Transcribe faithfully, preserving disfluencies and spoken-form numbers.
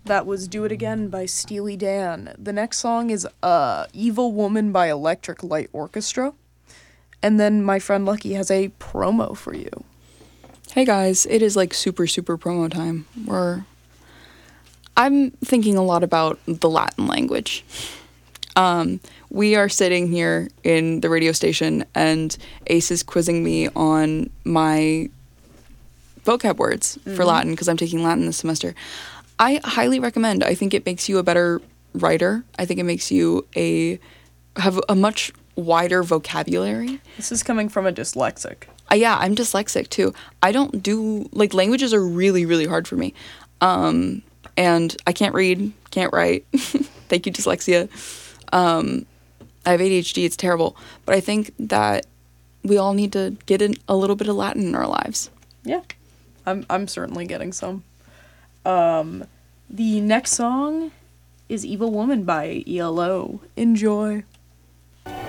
That was Do It Again by Steely Dan. The next song is uh, Evil Woman by Electric Light Orchestra. And then my friend Lucky has a promo for you. Hey guys, it is like super, super promo time. Where I'm thinking a lot about the Latin language. Um, we are sitting here in the radio station and Ace is quizzing me on my vocab words mm-hmm. for Latin because I'm taking Latin this semester. I highly recommend. I think it makes you a better writer. I think it makes you a have a much wider vocabulary. This is coming from a dyslexic. Uh, yeah, I'm dyslexic too. I don't do, like, languages are really, really hard for me. Um, and I can't read, can't write. Thank you, dyslexia. Um, I have A D H D, it's terrible. But I think that we all need to get in a little bit of Latin in our lives. Yeah, I'm I'm certainly getting some. Um, the next song is Evil Woman by E L O. Enjoy.